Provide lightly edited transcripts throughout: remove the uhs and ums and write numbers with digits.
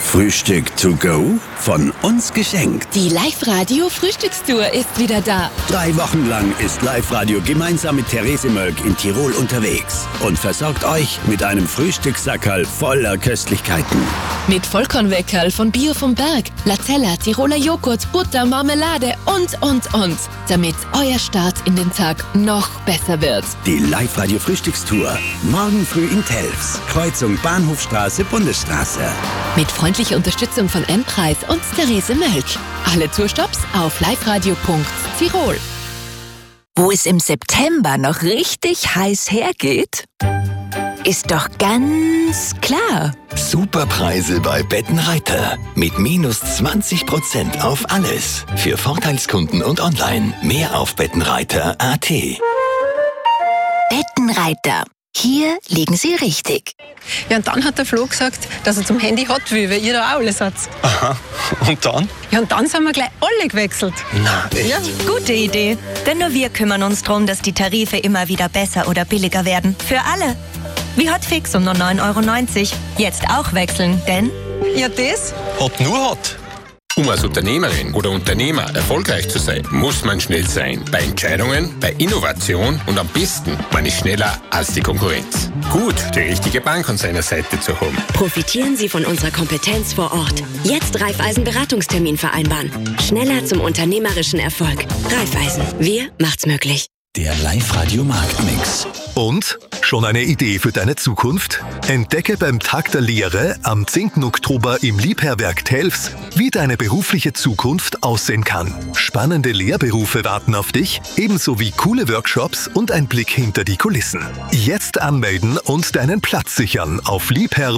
Frühstück to go? Von uns geschenkt. Die Live-Radio-Frühstückstour ist wieder da. 3 Wochen lang ist Live-Radio gemeinsam mit Therese Mölk in Tirol unterwegs und versorgt euch mit einem Frühstückssackerl voller Köstlichkeiten. Mit Vollkornweckerl von Bio vom Berg, Latella, Tiroler Joghurt, Butter, Marmelade und. Damit euer Start in den Tag noch besser wird. Die Live-Radio-Frühstückstour. Morgen früh in Telfs. Kreuzung Bahnhofstraße, Bundesstraße. Mit freundlicher Unterstützung von M-Preis und Therese Mölk. Alle Tourstops auf liveradio.tirol. Wo es im September noch richtig heiß hergeht, ist doch ganz klar. Superpreise bei Bettenreiter. Mit -20% auf alles. Für Vorteilskunden und online. Mehr auf bettenreiter.at. Bettenreiter. Hier liegen Sie richtig. Ja, und dann hat der Flo gesagt, dass er zum Handy hat will, weil ihr da auch alles habt. Aha, und dann? Ja, und dann sind wir gleich alle gewechselt. Na, echt? Ja. Gute Idee. Denn nur wir kümmern uns darum, dass die Tarife immer wieder besser oder billiger werden. Für alle. Wie Hotfix um nur 9,90 €. Jetzt auch wechseln, denn... Ja, das? Hot nur Hot. Um als Unternehmerin oder Unternehmer erfolgreich zu sein, muss man schnell sein. Bei Entscheidungen, bei Innovation und am besten, man ist schneller als die Konkurrenz. Gut, die richtige Bank an seiner Seite zu haben. Profitieren Sie von unserer Kompetenz vor Ort. Jetzt Raiffeisen-Beratungstermin vereinbaren. Schneller zum unternehmerischen Erfolg. Raiffeisen. Wir macht's möglich. Der Live-Radio-Marktmix. Und? Schon eine Idee für deine Zukunft? Entdecke beim Tag der Lehre am 10. Oktober im Liebherrwerk Telfs, wie deine berufliche Zukunft aussehen kann. Spannende Lehrberufe warten auf dich, ebenso wie coole Workshops und ein Blick hinter die Kulissen. Jetzt anmelden und deinen Platz sichern auf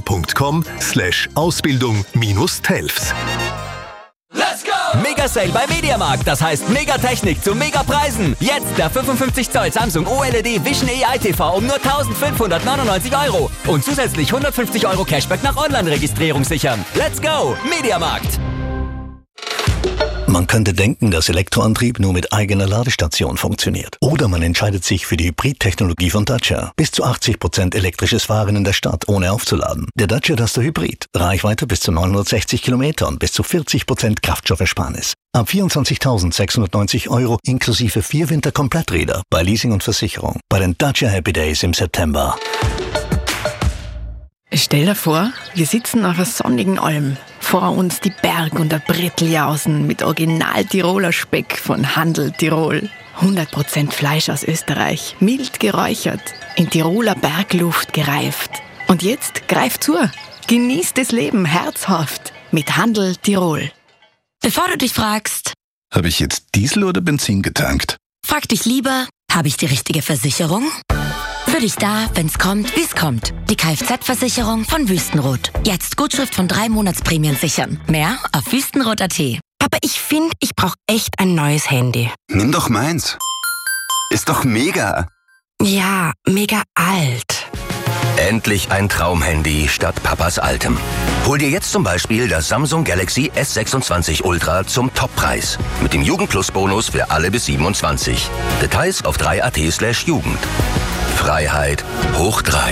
liebherr.com/Ausbildung-Telfs. Let's go! Mega Sale bei Mediamarkt, das heißt Megatechnik zu Megapreisen. Jetzt der 55 Zoll Samsung OLED Vision AI TV um nur 1.599 € und zusätzlich 150 € Cashback nach Online-Registrierung sichern. Let's go! Mediamarkt! Man könnte denken, dass Elektroantrieb nur mit eigener Ladestation funktioniert. Oder man entscheidet sich für die Hybrid-Technologie von Dacia. Bis zu 80% elektrisches Fahren in der Stadt, ohne aufzuladen. Der Dacia Duster Hybrid. Reichweite bis zu 960 Kilometer und bis zu 40% Kraftstoffersparnis. Ab 24.690 € inklusive 4 Winterkompletträder bei Leasing und Versicherung. Bei den Dacia Happy Days im September. Stell dir vor, wir sitzen auf einer sonnigen Alm. Vor uns die Berg- und der Bretteljausen mit Original-Tiroler Speck von Handel Tirol. 100% Fleisch aus Österreich, mild geräuchert, in Tiroler Bergluft gereift. Und jetzt greif zu, genieß das Leben herzhaft mit Handel Tirol. Bevor du dich fragst, habe ich jetzt Diesel oder Benzin getankt? frag dich lieber, habe ich die richtige Versicherung? Für dich da, wenn's kommt, wie's kommt. Die Kfz-Versicherung von Wüstenrot. Jetzt Gutschrift von 3 Monatsprämien sichern. Mehr auf wüstenrot.at. Aber ich finde, ich brauche echt ein neues Handy. Nimm doch meins. Ist doch mega. Ja, mega alt. Endlich ein Traumhandy statt Papas altem. Hol dir jetzt zum Beispiel das Samsung Galaxy S26 Ultra zum Toppreis. Mit dem Jugendplus-Bonus für alle bis 27. Details auf 3.at/Jugend. Freiheit hoch 3.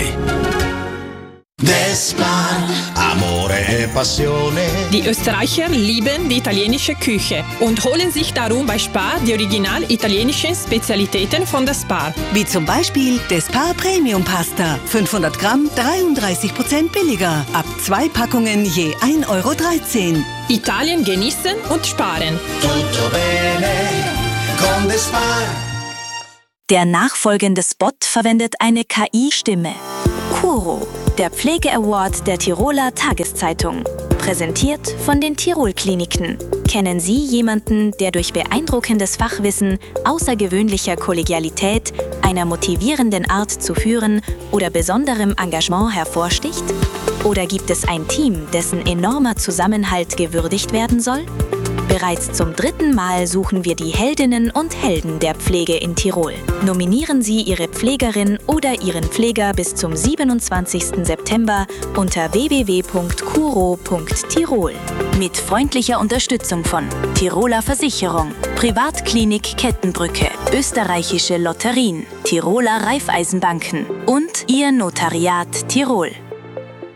Despar, Amore e Passione. Die Österreicher lieben die italienische Küche und holen sich darum bei Spar die original italienischen Spezialitäten von der Spar. Wie zum Beispiel Despar Premium Pasta. 500 Gramm, 33% billiger. Ab 2 Packungen je 1,13 €. Italien genießen und sparen. Tutto bene con Despar. Der nachfolgende Spot verwendet eine KI-Stimme. Kuro, der Pflege-Award der Tiroler Tageszeitung. Präsentiert von den Tirol-Kliniken. Kennen Sie jemanden, der durch beeindruckendes Fachwissen, außergewöhnlicher Kollegialität, einer motivierenden Art zu führen oder besonderem Engagement hervorsticht? Oder gibt es ein Team, dessen enormer Zusammenhalt gewürdigt werden soll? Bereits zum 3. Mal suchen wir die Heldinnen und Helden der Pflege in Tirol. Nominieren Sie Ihre Pflegerin oder Ihren Pfleger bis zum 27. September unter www.kuro.tirol. Mit freundlicher Unterstützung von Tiroler Versicherung, Privatklinik Kettenbrücke, Österreichische Lotterien, Tiroler Raiffeisenbanken und Ihr Notariat Tirol.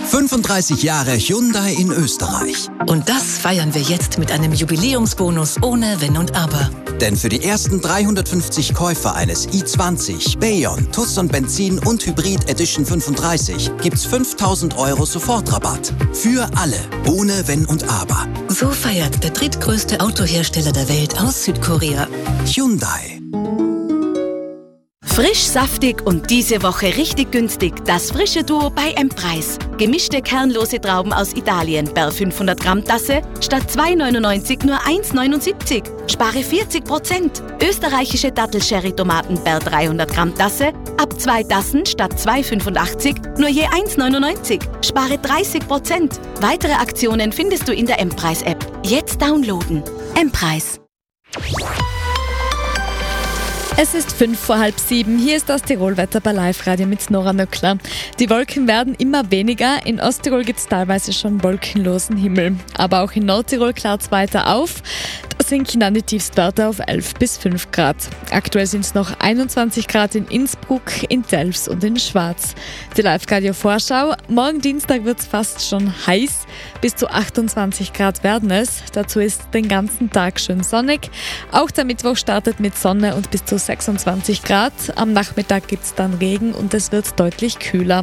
35 Jahre Hyundai in Österreich. Und das feiern wir jetzt mit einem Jubiläumsbonus ohne Wenn und Aber. Denn für die ersten 350 Käufer eines i20, Bayon, Tucson Benzin und Hybrid Edition 35 gibt's 5.000 € Sofortrabatt. Für alle, ohne Wenn und Aber. So feiert der drittgrößte Autohersteller der Welt aus Südkorea. Hyundai. Frisch, saftig und diese Woche richtig günstig. Das frische Duo bei M-Preis. Gemischte kernlose Trauben aus Italien per 500 Gramm Tasse statt 2,99 nur 1,79. Spare 40%. Österreichische Dattel-Sherry-Tomaten per 300 Gramm Tasse ab 2 Tassen statt 2,85 nur je 1,99. Spare 30%. Weitere Aktionen findest du in der M-Preis-App. Jetzt downloaden. M-Preis. Es ist 6:05. Hier ist das Tirolwetter bei Live-Radio mit Nora Nöckler. Die Wolken werden immer weniger. In Osttirol gibt es teilweise schon wolkenlosen Himmel. Aber auch in Nordtirol klart es weiter auf. Da sinken dann die Tiefstwerte auf 11 bis 5 Grad. Aktuell sind es noch 21 Grad in Innsbruck, in Delfs und in Schwaz. Die Live-Radio-Vorschau. Morgen Dienstag wird es fast schon heiß. Bis zu 28 Grad werden es. Dazu ist den ganzen Tag schön sonnig. Auch der Mittwoch startet mit Sonne und bis zu 26 Grad. Am Nachmittag gibt es dann Regen und es wird deutlich kühler.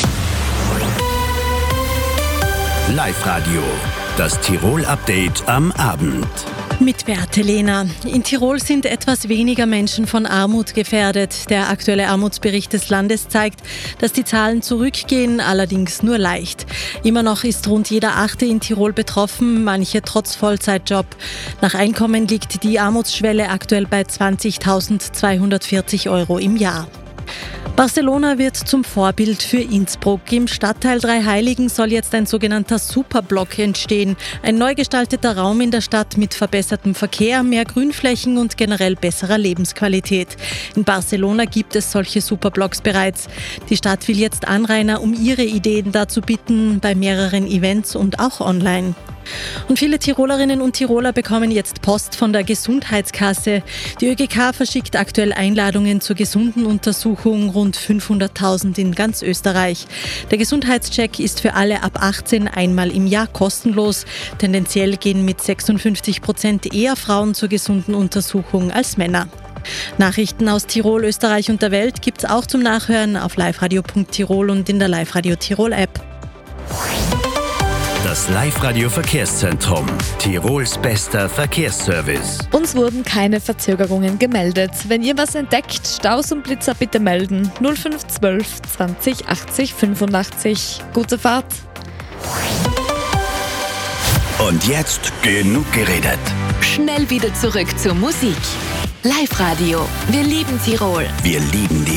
Live-Radio, das Tirol-Update am Abend. Mit Beate Lehner. In Tirol sind etwas weniger Menschen von Armut gefährdet. Der aktuelle Armutsbericht des Landes zeigt, dass die Zahlen zurückgehen, allerdings nur leicht. Immer noch ist rund jeder Achte in Tirol betroffen, manche trotz Vollzeitjob. Nach Einkommen liegt die Armutsschwelle aktuell bei 20.240 € im Jahr. Barcelona wird zum Vorbild für Innsbruck. Im Stadtteil Dreiheiligen soll jetzt ein sogenannter Superblock entstehen. Ein neu gestalteter Raum in der Stadt mit verbessertem Verkehr, mehr Grünflächen und generell besserer Lebensqualität. In Barcelona gibt es solche Superblocks bereits. Die Stadt will jetzt Anrainer um ihre Ideen dazu bitten, bei mehreren Events und auch online. Und viele Tirolerinnen und Tiroler bekommen jetzt Post von der Gesundheitskasse. Die ÖGK verschickt aktuell Einladungen zur gesunden Untersuchung, rund 500.000 in ganz Österreich. Der Gesundheitscheck ist für alle ab 18 einmal im Jahr kostenlos. Tendenziell gehen mit 56% eher Frauen zur gesunden Untersuchung als Männer. Nachrichten aus Tirol, Österreich und der Welt gibt's auch zum Nachhören auf liveradio.tirol und in der Live-Radio Tirol-App. Das Live-Radio-Verkehrszentrum. Tirols bester Verkehrsservice. Uns wurden keine Verzögerungen gemeldet. Wenn ihr was entdeckt, Staus und Blitzer bitte melden. 0512 20 80 85. Gute Fahrt. Und jetzt genug geredet. Schnell wieder zurück zur Musik. Live-Radio. Wir lieben Tirol. Wir lieben die